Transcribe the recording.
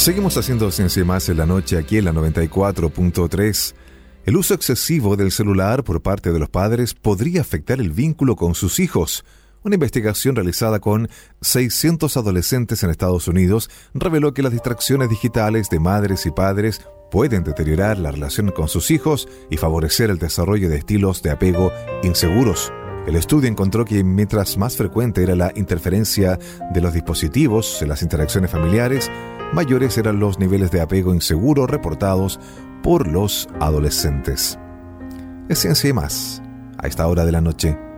Seguimos haciendo Ciencia y Más en la noche aquí en la 94.3. El uso excesivo del celular por parte de los padres podría afectar el vínculo con sus hijos. Una investigación realizada con 600 adolescentes en Estados Unidos reveló que las distracciones digitales de madres y padres pueden deteriorar la relación con sus hijos y favorecer el desarrollo de estilos de apego inseguros. El estudio encontró que mientras más frecuente era la interferencia de los dispositivos en las interacciones familiares, mayores eran los niveles de apego inseguro reportados por los adolescentes. Es Ciencia y Más, a esta hora de la noche.